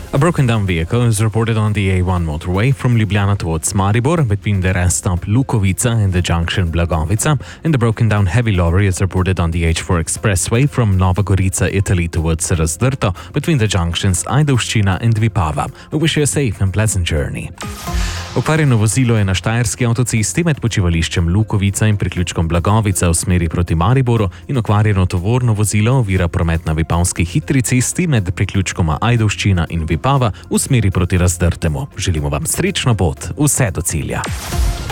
A broken down vehicle is reported on the A1 motorway from Ljubljana towards Maribor between the rest stop Lukovica and the junction Blagovica, and the broken down heavy lorry is reported on the H4 expressway from Nova Gorica, Italy towards Razdrto between the junctions Ajdovščina and Vipava. We wish you a safe and pleasant journey. Okvarjeno vozilo je na štajerski avtocesti med počivališčem Lukovica in priključkom Blagovica v smeri proti Mariboru in okvarjeno tovorno vozilo ovira promet na vipavski hitri cesti med priključkoma Ajdovščina in Vipava v smeri proti Razdrtemu. Želimo vam srečno pot, vse do cilja.